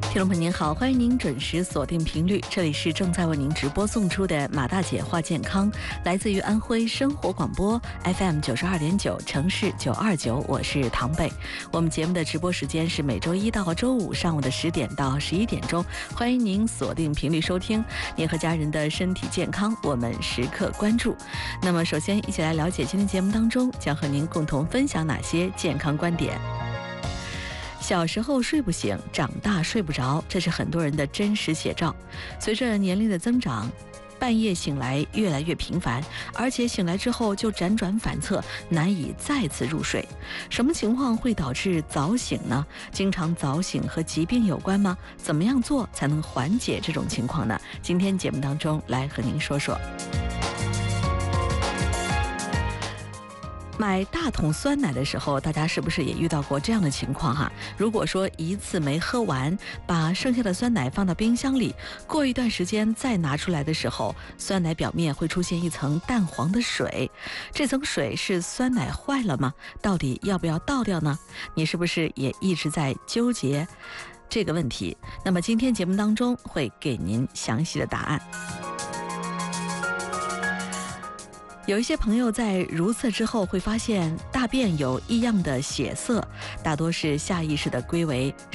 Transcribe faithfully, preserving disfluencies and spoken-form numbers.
听众朋友您好，欢迎您准时锁定频率，这里是正在为您直播送出的马大姐话健康，来自于安徽生活广播 F M 九十二点九，城市九二九，我是唐贝。我们节目的直播时间是每周一到周五上午的十点到十一点钟，欢迎您锁定频率收听。您和家人的身体健康，我们时刻关注。那么，首先一起来了解今天节目当中将和您共同分享哪些健康观点。小时候睡不醒，长大睡不着，这是很多人的真实写照。随着年龄的增长，半夜醒来越来越频繁，而且醒来之后就辗转反侧，难以再次入睡。什么情况会导致早醒呢？经常早醒和疾病有关吗？怎么样做才能缓解这种情况呢？今天节目当中来和您说说。买大桶酸奶的时候，大家是不是也遇到过这样的情况哈？如果说一次没喝完，把剩下的酸奶放到冰箱里，过一段时间再拿出来的时候，酸奶表面会出现一层淡黄的水。这层水是酸奶坏了吗？到底要不要倒掉呢？你是不是也一直在纠结这个问题？那么今天节目当中会给您详细的答案。有一些朋友在如厕之后会发现大便有异样的血色，大多是下意识地归为